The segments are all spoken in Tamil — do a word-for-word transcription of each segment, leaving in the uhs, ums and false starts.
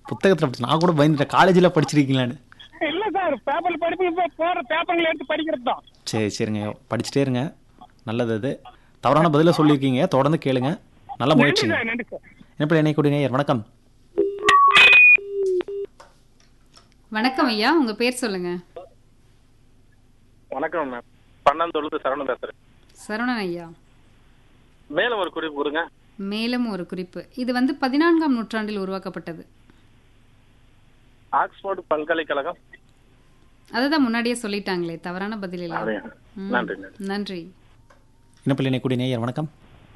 புத்தகத்துல படிச்சு நான் கூட பயந்துட்டேன் காலேஜ்ல படிச்சிருக்கீங்களான்னு. இல்ல சார், பேப்பர்ல படிப்பு இப்ப போற பேப்பர்ல எடுத்து படிக்கிறது தான். சரி சரிங்க, படிச்சுட்டே இருங்க, நல்லது. அது தவறான பதில சொல்லியிருக்கீங்க, தொடர்ந்து கேளுங்க, நல்ல நன்றி முயற்சிங்க. சார், நன்றி சார். இணைப்பில் இணையக்கூடிய நேயர் வணக்கம். வணக்கம் ஐயா, உங்க பேர் சொல்லுங்க. வணக்கம் மேம், பன்னந்தொழுது சரவணன் பேசுறேன். சரவணன் ஐயா, மேலும் ஒரு குறிப்பு கொடுங்க. மேலும் ஒரு குறிப்பு. இது வந்து பதினான்காம் நூற்றாண்டில் உருவாக்கப்பட்டது. ஆக்ஸ்போர்ட் பல்கலைக்கழகம். அதுதான் முன்னாடியே சொல்லிட்டாங்களே, தவறான பதில் இல்லை. அதே. ம், நன்றி, நன்றி. நன்றி. இணைப்பில் இணையக்கூடிய நேயர் வணக்கம்.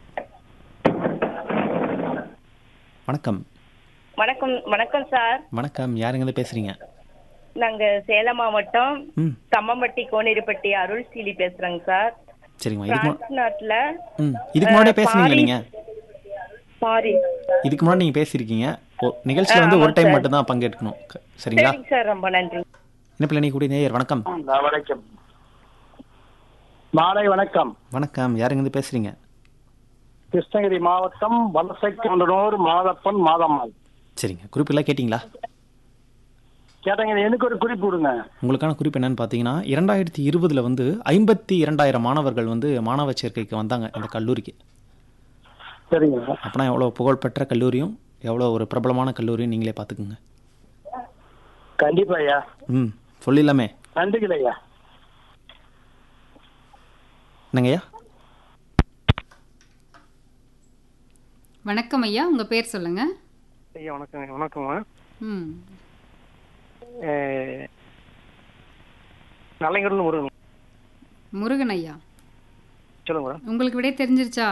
வணக்கம். வணக்கம் வணக்கம் சார். வணக்கம், யாருங்க பேசுறீங்க? நாங்க சேலம் மாவட்டம் ம் தம்மம்பட்டி கோனேரிப்பட்டி அருள் சீலி பேசுறேங்க சார். சரிங்கம்மா. இதுக்கு பிரான்ஸ் நாட்டுல ம் இதுக்கு முன்னாடியே பேசுனீங்களா நீங்க? சாரி, இதுக்கு முன்னாடி நீங்க பேசியிருக்கீங்க. ஓ, நிகழ்ச்சியில் வந்து ஒரு டைம் மட்டும் தான் பங்கேற்கணும். க- சரிங்களா? சரிங்க சார், ரொம்ப நன்றி. இணைப்பில் இணையக்கூடிய நேயர் வணக்கம். வணக்கம். மாலை வணக்கம். வணக்கம், யாருங்க பேசுறீங்க? கிருஷ்ணகிரி மாவட்டம் வலசைக்கொண்டனூர் மாதப்பன் மாதம்மாள். சரிங்க, குறிப்பெல்லாம் கேட்டிங்களா? கேட்டங்க, எனக்கு ஒரு குறிப்பு கொடுங்க. உங்களுக்கான குறிப்பு என்னன்னு பார்த்தீங்கன்னா, இரண்டாயிரத்தி இருபதுல வந்து ஐம்பத்தி இரண்டாயிரம் மாணவர்கள் வந்து மாணவ சேர்க்கைக்கு வந்தாங்க இந்த கல்லூரிக்கு. சரிங்க. அப்படின்னா எவ்வளோ புகழ்பெற்ற கல்லூரியும் எவ்வளோ ஒரு பிரபலமான கல்லூரியும் நீங்களே பார்த்துக்குங்க. கண்டிப்பா ஐயா. ம் சொல்லிடலாமே. நன்றிகள் ஐயா. என்னங்கய்யா? வணக்கம் ஐயா, உங்க பேர் சொல்லுங்க. ஐயா வணக்கம். வணக்கம்மா. ம் நல்லங்கூர்ல முருகன். முருகன் ஐயா, சொல்லுங்க மேடம். உங்களுக்கு விடை தெரிஞ்சிருச்சா?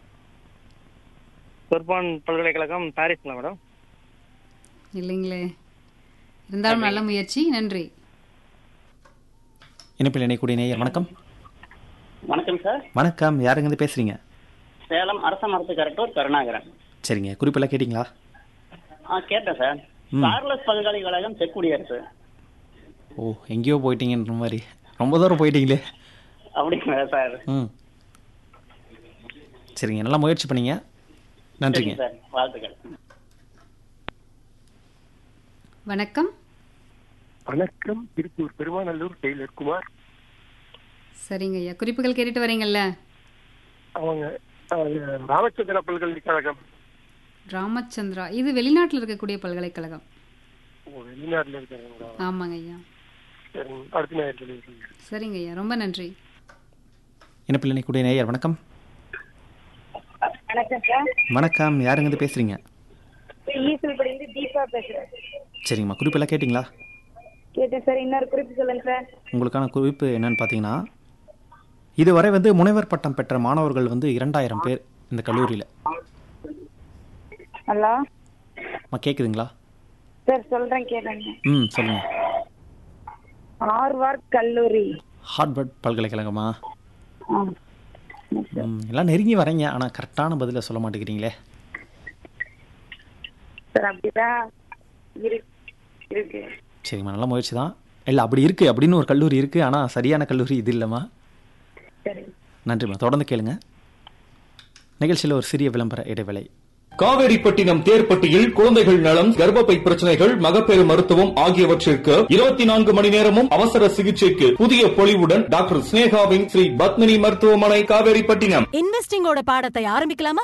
சொர்பான் பல்கலைக்கழகம் பாரிஸ்ல மேடம். இல்லைங்களே, இருந்தாலும் நல்ல முயற்சி, நன்றி. இணைப்பில் இணையக்கூடிய நேயர் வணக்கம். வணக்கம் சார். வணக்கம், யாருங்க பேசுறீங்க? சேலம் அரச மரத்து கரெக்டூர் கருணாகரன். சரிங்க, குறிப்பெல்லாம் கேட்டிங்களா? ஆ கேட்டேன் சார். ம். சார்லஸ் பல்கலைக்கழகம் செக் குடியரசு. ஓ, எங்கேயோ போயிட்டீங்கன்ற மாதிரி, ரொம்ப தூரம் போயிட்டீங்களே. அப்படிங்களா சார்? ம் சரிங்க, நல்லா முயற்சி பண்ணீங்க, நன்றிங்க. சரிங்க சார், வாழ்த்துக்கள். வணக்கம். வணக்கம். திருப்பூர் பெருமாநல்லூர் டெய்லர் குமார். சரிங்க ஐயா, குறிப்புகள் கேட்டுட்டு வரீங்கல்ல. அவங்க ராமச்சந்திர பல்கலைக்கழகம். ராமச்சந்திரா, இது வெளிநாட்டில் இருக்கக்கூடிய பல்கலைக்கழகம். வெளிநாட்டில் இருக்கிறாங்களா? ஆமாங்க ஐயா. சரிங்க, அடுத்த நேரம். சரிங்க ஐயா, ரொம்ப நன்றி. இணைப்பில் இணையக்கூடிய நேயர் வணக்கம். வணக்கம் சார். வணக்கம், யாருங்க பேசுறீங்க? ஈசல்படியிலிருந்து தீபா பேசுறேன். சரிங்கம்மா, குறிப்பெல்லாம் கேட்டிங்களா? கேட்டேன் சார். இன்னொரு குறிப்பு சொல்லுங்க சார். உங்களுக்கான குறிப்பு என்னன்னு பார்த்தீங்கன்னா, இதுவரை வந்து முனைவர் பட்டம் பெற்ற மாணவர்கள் வந்து இரண்டாயிரம் பேர் இந்த கல்லூரியில். ஹலோ அம்மா கேட்குதுங்களா? சார், சொல்றேன் கேளுங்க. ம் சொல்லுங்க. ஹார்வர்ட் கல்லூரி. ஹார்வர்ட் பல்கலைக்கழகமா? ஆ. ம் எல்லாம் நெருங்கி வரீங்க, ஆனால் கரெக்டான பதிலை சொல்ல மாட்டேங்கிறீங்களே. சார் அப்படிதான் இரு- இருக்கு. சரிம்மா, நல்ல முயற்சி தான். இல்லை, அப்படி இருக்குது அப்படின்னு ஒரு கல்லூரி இருக்குது, ஆனால் சரியான கல்லூரி இது இல்லைம்மா. சரி, நன்றிம்மா, தொடர்ந்து கேளுங்க. நிகழ்ச்சியில் ஒரு சிறிய விளம்பர இடைவேளை. காவேரிப்பட்டினம் தேர்ப்பட்டியில் குழந்தைகள் நலம், கர்ப்பப்பை பிரச்சனைகள், மகப்பேறு மருத்துவம் ஆகியவற்றிற்கு இருபத்தி நான்கு மணி நேரமும் அவசர சிகிச்சைக்கு புதிய பொலிவுடன் டாக்டர் ஸ்னேகாவின் ஸ்ரீ பத்மினி மருத்துவமனை காவேரிப்பட்டினம். இன்வெஸ்டிங்கோட பாடத்தை ஆரம்பிக்கலாமா?